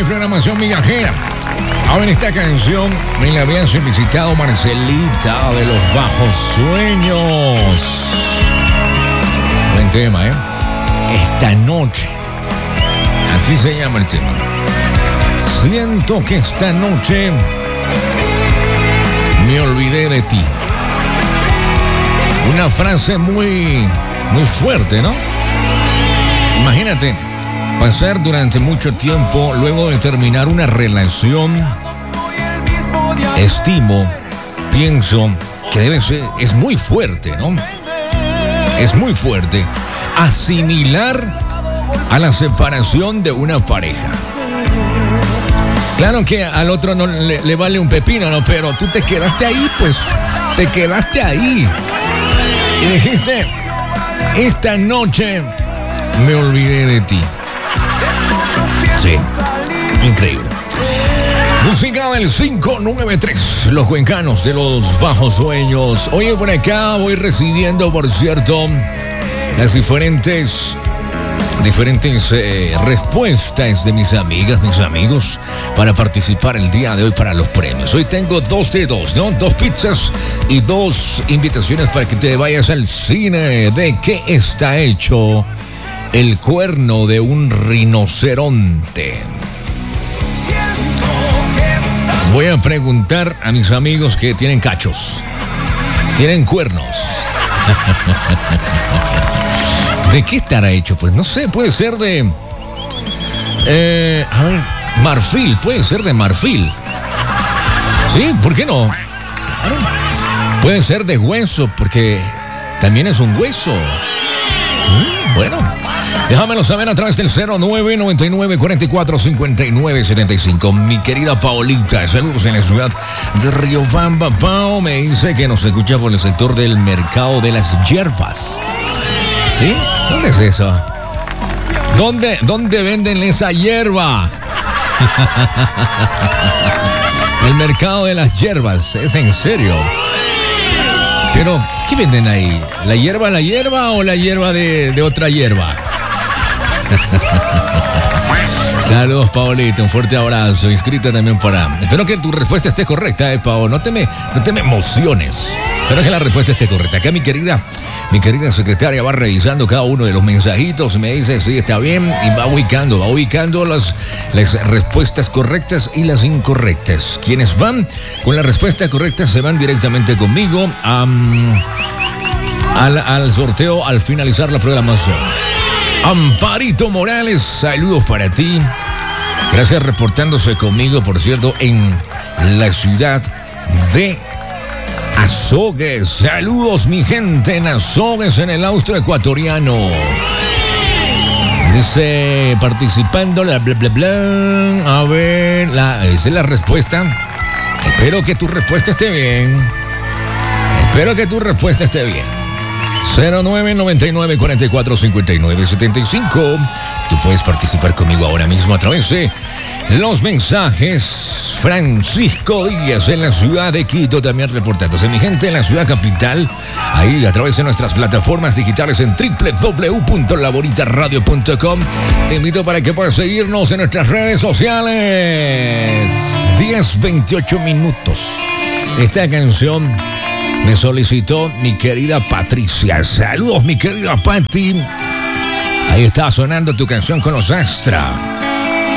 programación migajera. Ahora esta canción me la había solicitado Marcelita de los Bajos Sueños. Buen tema, ¿eh? Esta noche. Así se llama el tema. Siento que esta noche me olvidé de ti. Una frase muy fuerte, ¿no? Imagínate pasar durante mucho tiempo luego de terminar una relación. Estimo, pienso que debe ser, es muy fuerte, ¿no? Es muy fuerte asimilar a la separación de una pareja. Claro que al otro no le vale un pepino, ¿no? Pero tú te quedaste ahí, pues. Te quedaste ahí. Y dijiste, esta noche me olvidé de ti. Sí, increíble. Música del 593, los cuencanos de los Bajos Sueños. Oye, por acá voy recibiendo, por cierto, las diferentes respuestas de mis amigas, mis amigos, para participar el día de hoy para los premios. Hoy tengo 2 de 2, ¿no? 2 pizzas y 2 invitaciones para que te vayas al cine. ¿De qué está hecho el cuerno de un rinoceronte? Voy a preguntar a mis amigos que tienen cachos, tienen cuernos. ¿De qué estará hecho? Pues no sé, puede ser de... marfil, puede ser de marfil. ¿Sí? ¿Por qué no? Puede ser de hueso, porque también es un hueso. Bueno, déjamelo saber a través del 0999-445975. Mi querida Paolita, saludos en la ciudad de Riobamba. Pao me dice que nos escucha por el sector del mercado de las hierbas. ¿Sí? ¿Dónde es eso? ¿Dónde venden esa hierba? El mercado de las hierbas, es en serio. Pero, ¿qué venden ahí? ¿La hierba o la hierba de otra hierba? Saludos, Paolita, un fuerte abrazo. Inscrita también para... Espero que tu respuesta esté correcta, Pao. No te me emociones. Espero que la respuesta esté correcta. Acá mi querida secretaria va revisando cada uno de los mensajitos. Me dice, sí, está bien. Y va ubicando las respuestas correctas y las incorrectas. Quienes van con la respuesta correcta se van directamente conmigo al sorteo al finalizar la programación. Amparito Morales, saludos para ti. Gracias reportándose conmigo, por cierto, en la ciudad de Azogues. Saludos, mi gente, en Azogues, en el austro ecuatoriano. Dice, participando, bla, bla, bla, bla. A ver, esa es la respuesta. Espero que tu respuesta esté bien. 0999-445975. Tú puedes participar conmigo ahora mismo a través de los mensajes. Francisco Díaz en la ciudad de Quito también reportándose. Mi gente en la ciudad capital, ahí a través de nuestras plataformas digitales en www.laboritaradio.com. Te invito para que puedas seguirnos en nuestras redes sociales. 10:28 minutos. Esta canción me solicitó mi querida Patricia. Saludos, mi querida Pati. Ahí está sonando tu canción con los Astra.